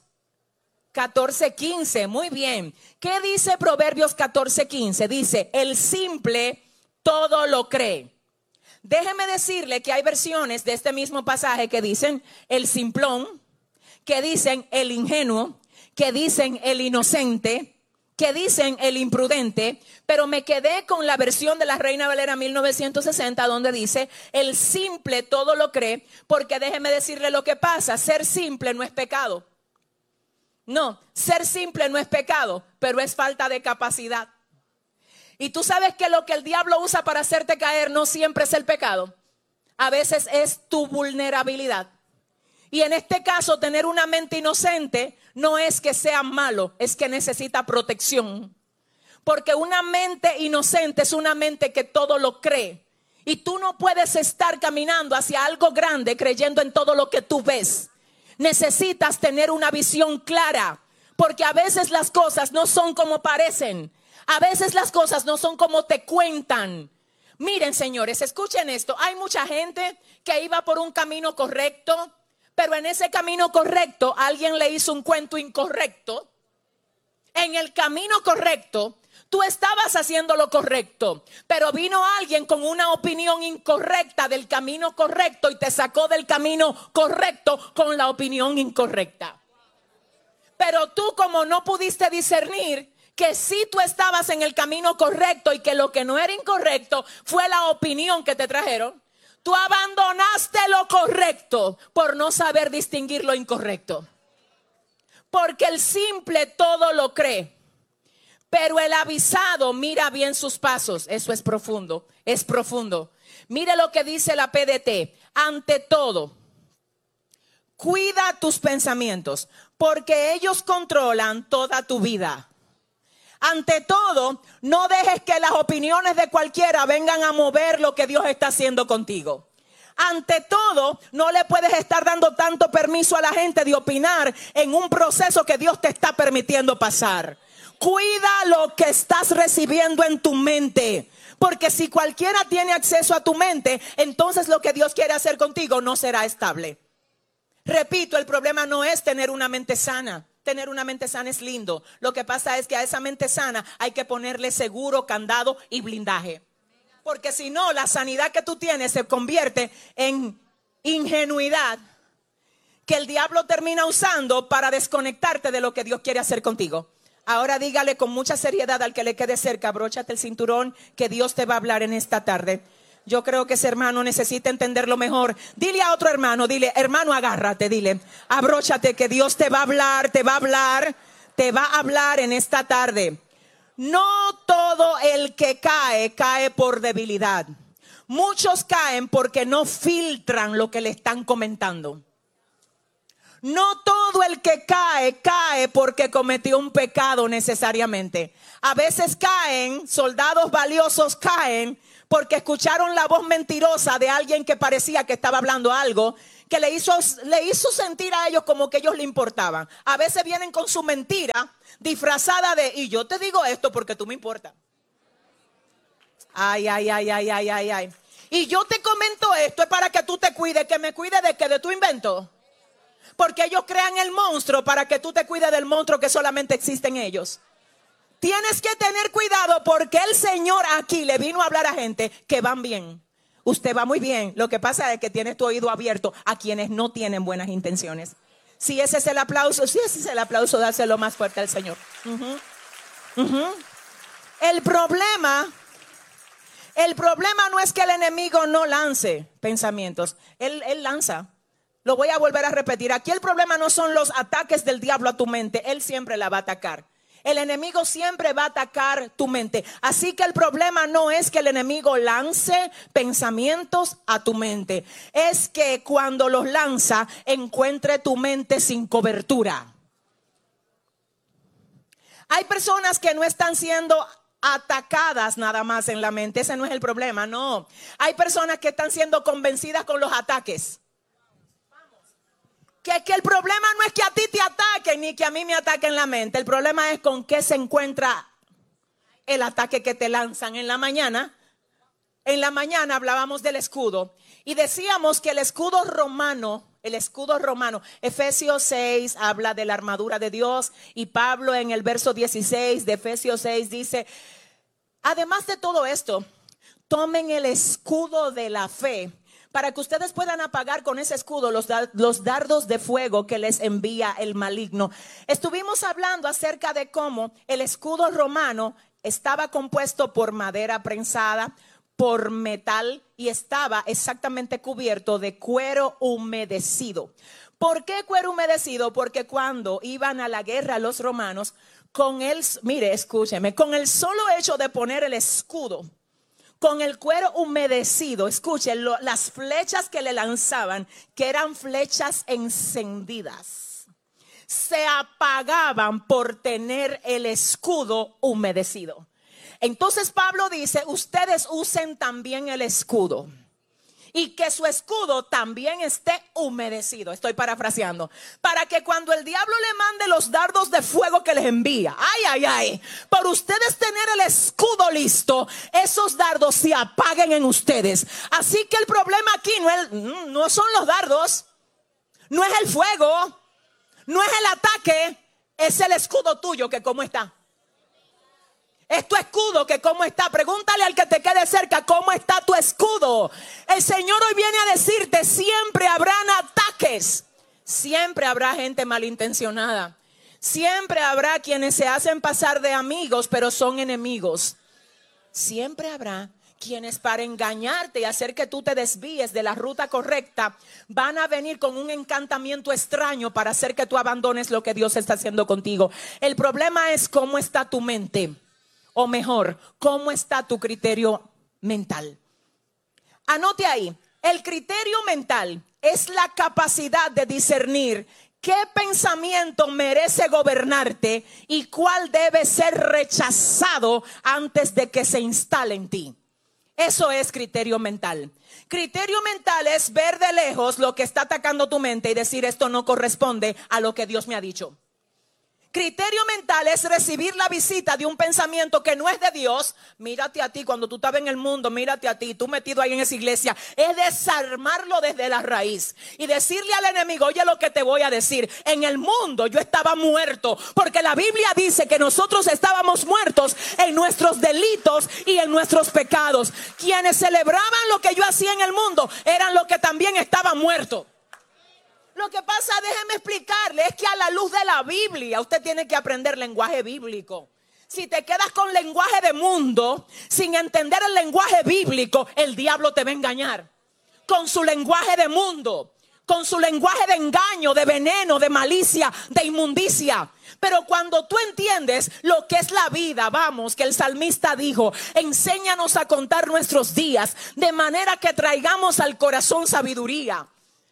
catorce quince. Muy bien. ¿Qué dice Proverbios catorce quince? Dice, el simple todo lo cree. Déjeme decirle que hay versiones de este mismo pasaje que dicen el simplón, que dicen el ingenuo, que dicen el inocente, que dicen el imprudente, pero me quedé con la versión de la Reina Valera mil novecientos sesenta donde dice el simple todo lo cree, porque déjeme decirle lo que pasa, ser simple no es pecado. No, ser simple no es pecado, pero es falta de capacidad. Y tú sabes que lo que el diablo usa para hacerte caer no siempre es el pecado. A veces es tu vulnerabilidad. Y en este caso, tener una mente inocente no es que sea malo, es que necesita protección. Porque una mente inocente es una mente que todo lo cree. Y tú no puedes estar caminando hacia algo grande creyendo en todo lo que tú ves. Necesitas tener una visión clara, porque a veces las cosas no son como parecen. A veces las cosas no son como te cuentan. Miren, señores, escuchen esto. Hay mucha gente que iba por un camino correcto, pero en ese camino correcto alguien le hizo un cuento incorrecto. En el camino correcto tú estabas haciendo lo correcto, pero vino alguien con una opinión incorrecta del camino correcto y te sacó del camino correcto con la opinión incorrecta. Pero tú, como no pudiste discernir que sí tú estabas en el camino correcto y que lo que no era incorrecto fue la opinión que te trajeron, tú abandonaste lo correcto por no saber distinguir lo incorrecto. Porque el simple todo lo cree, pero el avisado mira bien sus pasos. Eso es profundo, es profundo. Mire lo que dice la P D T. Ante todo, cuida tus pensamientos, porque ellos controlan toda tu vida. Ante todo, no dejes que las opiniones de cualquiera vengan a mover lo que Dios está haciendo contigo. Ante todo, no le puedes estar dando tanto permiso a la gente de opinar en un proceso que Dios te está permitiendo pasar. Cuida lo que estás recibiendo en tu mente, porque si cualquiera tiene acceso a tu mente, entonces lo que Dios quiere hacer contigo no será estable. Repito, el problema no es tener una mente sana. Tener una mente sana es lindo. Lo que pasa es que a esa mente sana hay que ponerle seguro, candado y blindaje. Porque si no, la sanidad que tú tienes se convierte en ingenuidad que el diablo termina usando para desconectarte de lo que Dios quiere hacer contigo. Ahora dígale con mucha seriedad al que le quede cerca, abróchate el cinturón, que Dios te va a hablar en esta tarde. Yo creo que ese hermano necesita entenderlo mejor. Dile a otro hermano, dile, hermano, agárrate, dile, abróchate, que Dios te va a hablar, te va a hablar, te va a hablar en esta tarde. No todo el que cae, cae por debilidad. Muchos caen porque no filtran lo que le están comentando. No todo el que cae, cae porque cometió un pecado necesariamente. A veces caen, soldados valiosos caen porque escucharon la voz mentirosa de alguien que parecía que estaba hablando algo, que le hizo, le hizo sentir a ellos como que ellos le importaban. A veces vienen con su mentira disfrazada de, y yo te digo esto porque tú me importas. Ay, ay, ay, ay, ay, ay, ay. Y yo te comento esto es para que tú te cuides, que me cuide de que de tu invento. Porque ellos crean el monstruo para que tú te cuides del monstruo que solamente existe en ellos. Tienes que tener cuidado porque el Señor aquí le vino a hablar a gente que van bien. Usted va muy bien. Lo que pasa es que tienes tu oído abierto a quienes no tienen buenas intenciones. Si ese es el aplauso, si ese es el aplauso, dáselo más fuerte al Señor. Uh-huh. Uh-huh. El problema, el problema no es que el enemigo no lance pensamientos. Él, él lanza. Lo voy a volver a repetir. Aquí el problema no son los ataques del diablo a tu mente. Él siempre la va a atacar. El enemigo siempre va a atacar tu mente. Así que el problema no es que el enemigo lance pensamientos a tu mente. Es que cuando los lanza, encuentre tu mente sin cobertura. Hay personas que no están siendo atacadas nada más en la mente. Ese no es el problema, no. Hay personas que están siendo convencidas con los ataques. Que, que el problema no es que a ti te ataquen ni que a mí me ataquen la mente. El problema es con qué se encuentra el ataque que te lanzan en la mañana. En la mañana hablábamos del escudo y decíamos que el escudo romano, el escudo romano, Efesios seis habla de la armadura de Dios y Pablo en el verso dieciséis de Efesios seis dice, además de todo esto, tomen el escudo de la fe, para que ustedes puedan apagar con ese escudo los, los dardos de fuego que les envía el maligno. Estuvimos hablando acerca de cómo el escudo romano estaba compuesto por madera prensada, por metal y estaba exactamente cubierto de cuero humedecido. ¿Por qué cuero humedecido? Porque cuando iban a la guerra los romanos, con el, mire, escúcheme, con el solo hecho de poner el escudo, con el cuero humedecido, escuchen, lo, las flechas que le lanzaban, que eran flechas encendidas, se apagaban por tener el escudo humedecido. Entonces Pablo dice, ustedes usen también el escudo. Y que su escudo también esté humedecido. Estoy parafraseando. Para que cuando el diablo le mande los dardos de fuego que les envía, ay, ay, ay, por ustedes tener el escudo listo, esos dardos se apaguen en ustedes. Así que el problema aquí no, es, no son los dardos, no es el fuego, no es el ataque, es el escudo tuyo que cómo está. Es tu escudo que cómo está. Pregúntale al que te quede cerca cómo está tu escudo. El Señor hoy viene a decirte, siempre habrán ataques. Siempre habrá gente malintencionada. Siempre habrá quienes se hacen pasar de amigos, pero son enemigos. Siempre habrá quienes para engañarte y hacer que tú te desvíes de la ruta correcta, van a venir con un encantamiento extraño para hacer que tú abandones lo que Dios está haciendo contigo. El problema es cómo está tu mente. O mejor, ¿cómo está tu criterio mental? Anote ahí, el criterio mental es la capacidad de discernir qué pensamiento merece gobernarte y cuál debe ser rechazado antes de que se instale en ti. Eso es criterio mental. Criterio mental es ver de lejos lo que está atacando tu mente y decir esto no corresponde a lo que Dios me ha dicho. Criterio mental es recibir la visita de un pensamiento que no es de Dios. Mírate a ti cuando tú estabas en el mundo, mírate a ti, tú metido ahí en esa iglesia. Es desarmarlo desde la raíz y decirle al enemigo, oye lo que te voy a decir. En el mundo yo estaba muerto, porque la Biblia dice que nosotros estábamos muertos en nuestros delitos y en nuestros pecados. Quienes celebraban lo que yo hacía en el mundo eran los que también estaban muertos. Lo que pasa, déjeme explicarle, es que a la luz de la Biblia usted tiene que aprender lenguaje bíblico. Si te quedas con lenguaje de mundo, sin entender el lenguaje bíblico, el diablo te va a engañar. Con su lenguaje de mundo, con su lenguaje de engaño, de veneno, de malicia, de inmundicia. Pero cuando tú entiendes lo que es la vida, vamos, que el salmista dijo, enséñanos a contar nuestros días, de manera que traigamos al corazón sabiduría.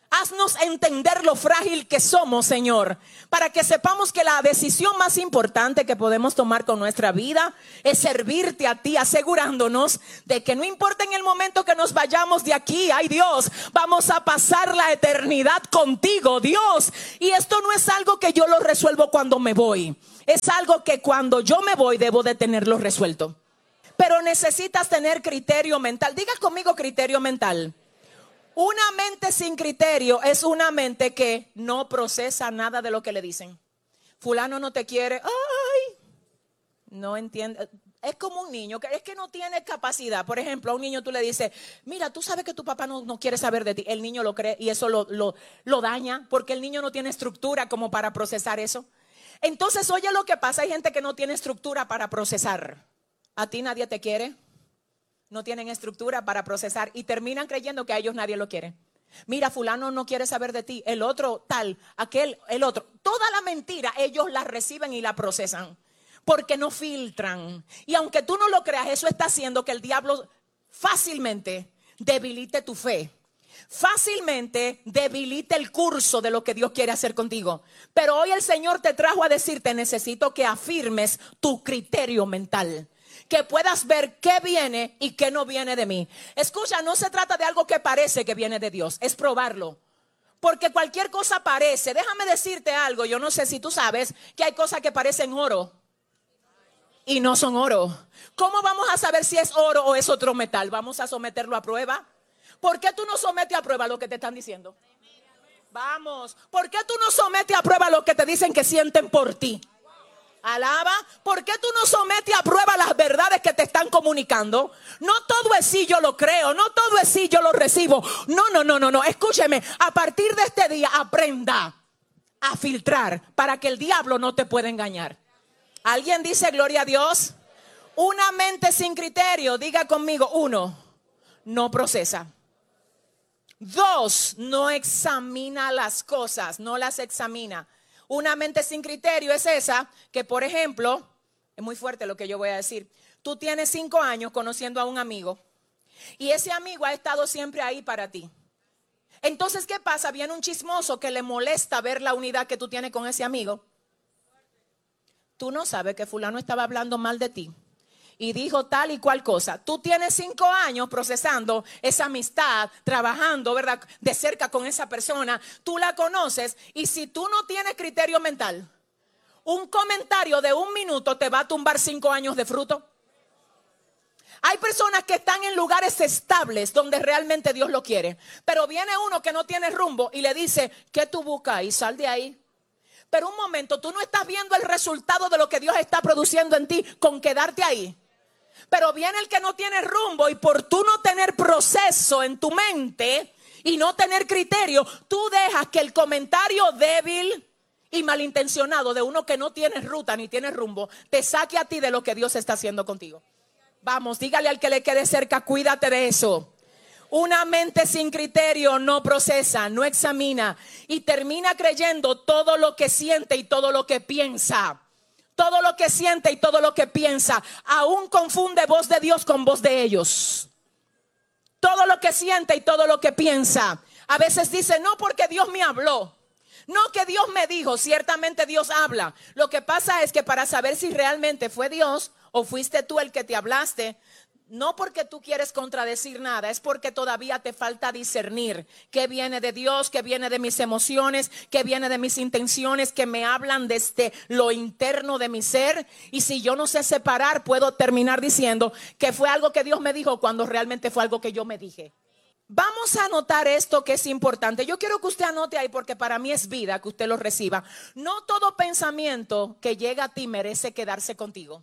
Haznos entender lo frágil que somos, Señor, para que sepamos que la decisión más importante que podemos tomar con nuestra vida es servirte a ti, asegurándonos de que no importa en el momento que nos vayamos de aquí, ay Dios, vamos a pasar la eternidad contigo, Dios. Y esto no es algo que yo lo resuelvo cuando me voy, es algo que cuando yo me voy debo de tenerlo resuelto. Pero necesitas tener criterio mental. Diga conmigo criterio mental. Una mente sin criterio es una mente que no procesa nada de lo que le dicen. Fulano no te quiere, ay, no entiende. Es como un niño que es que no tiene capacidad. Por ejemplo, a un niño tú le dices, mira, tú sabes que tu papá no, no quiere saber de ti. El niño lo cree y eso lo, lo, lo daña porque el niño no tiene estructura como para procesar eso. Entonces, oye lo que pasa, hay gente que no tiene estructura para procesar. A ti nadie te quiere. No tienen estructura para procesar y terminan creyendo que a ellos nadie lo quiere. Mira, fulano no quiere saber de ti, el otro tal, aquel, el otro. Toda la mentira ellos la reciben y la procesan porque no filtran. Y aunque tú no lo creas, eso está haciendo que el diablo fácilmente debilite tu fe. Fácilmente debilite el curso de lo que Dios quiere hacer contigo. Pero hoy el Señor te trajo a decirte, necesito que afirmes tu criterio mental. Que puedas ver qué viene y qué no viene de mí. Escucha, no se trata de algo que parece que viene de Dios, es probarlo. Porque cualquier cosa parece. Déjame decirte algo, yo no sé si tú sabes que hay cosas que parecen oro y no son oro. ¿Cómo vamos a saber si es oro o es otro metal? ¿Vamos a someterlo a prueba? ¿Por qué tú no sometes a prueba lo que te están diciendo? Vamos, ¿por qué tú no sometes a prueba lo que te dicen que sienten por ti? Alaba, ¿por qué tú no sometes a prueba las verdades que te están comunicando? No todo es sí, yo lo creo, no todo es sí, yo lo recibo. No, no, no, no, no, escúcheme, a partir de este día aprenda a filtrar para que el diablo no te pueda engañar. ¿Alguien dice gloria a Dios? Una mente sin criterio, diga conmigo, uno, no procesa. Dos, no examina las cosas, no las examina. Una mente sin criterio es esa que, por ejemplo, es muy fuerte lo que yo voy a decir. Tú tienes cinco años conociendo a un amigo y ese amigo ha estado siempre ahí para ti. Entonces, ¿qué pasa? Viene un chismoso que le molesta ver la unidad que tú tienes con ese amigo. Tú no sabes que fulano estaba hablando mal de ti y dijo tal y cual cosa. Tú tienes cinco años procesando esa amistad, trabajando, ¿verdad?, de cerca con esa persona. Tú la conoces y si tú no tienes criterio mental, un comentario de un minuto te va a tumbar cinco años de fruto. Hay personas que están en lugares estables donde realmente Dios lo quiere. Pero viene uno que no tiene rumbo y le dice, ¿qué tú buscas? Y sal de ahí. Pero un momento, tú no estás viendo el resultado de lo que Dios está produciendo en ti con quedarte ahí. Pero viene el que no tiene rumbo y por tú no tener proceso en tu mente y no tener criterio, tú dejas que el comentario débil y malintencionado de uno que no tiene ruta ni tiene rumbo te saque a ti de lo que Dios está haciendo contigo. Vamos, dígale al que le quede cerca, cuídate de eso. Una mente sin criterio no procesa, no examina y termina creyendo todo lo que siente y todo lo que piensa. Todo lo que siente y todo lo que piensa. Aún confunde voz de Dios con voz de ellos. Todo lo que siente y todo lo que piensa. A veces dice, no, porque Dios me habló. No, que Dios me dijo. Ciertamente Dios habla. Lo que pasa es que para saber si realmente fue Dios o fuiste tú el que te hablaste, no porque tú quieres contradecir nada, es porque todavía te falta discernir qué viene de Dios, qué viene de mis emociones, qué viene de mis intenciones, que me hablan desde lo interno de mi ser. Y si yo no sé separar, puedo terminar diciendo que fue algo que Dios me dijo cuando realmente fue algo que yo me dije. Vamos a anotar esto que es importante. Yo quiero que usted anote ahí porque para mí es vida que usted lo reciba. No todo pensamiento que llega a ti merece quedarse contigo.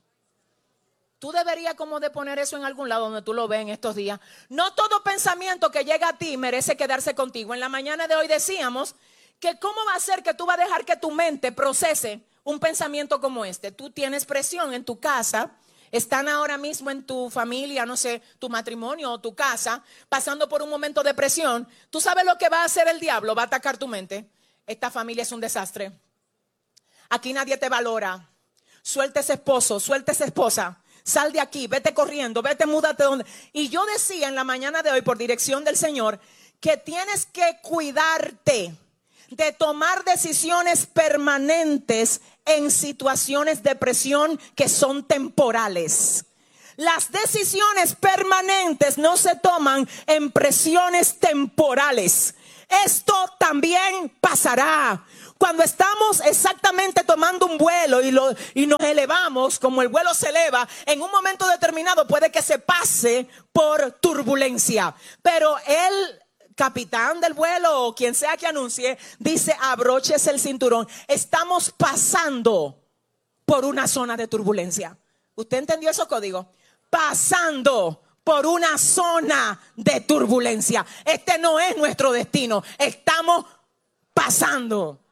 Tú deberías como de poner eso en algún lado donde tú lo ves en estos días. No todo pensamiento que llega a ti merece quedarse contigo. En la mañana de hoy decíamos que cómo va a ser que tú vas a dejar que tu mente procese un pensamiento como este. Tú tienes presión en tu casa, están ahora mismo en tu familia, no sé, tu matrimonio o tu casa, pasando por un momento de presión. ¿Tú sabes lo que va a hacer el diablo? Va a atacar tu mente. Esta familia es un desastre. Aquí nadie te valora. Suelta ese esposo, suelta esa esposa. Sal de aquí, vete corriendo, vete, múdate donde. Y yo decía en la mañana de hoy por dirección del Señor que tienes que cuidarte de tomar decisiones permanentes en situaciones de presión que son temporales. Las decisiones permanentes no se toman en presiones temporales. Esto también pasará. Cuando estamos exactamente tomando un vuelo y, lo, y nos elevamos, como el vuelo se eleva, en un momento determinado puede que se pase por turbulencia. Pero el capitán del vuelo o quien sea que anuncie dice: abróchese el cinturón. Estamos pasando por una zona de turbulencia. ¿Usted entendió esos códigos? Pasando por una zona de turbulencia. Este no es nuestro destino. Estamos pasando.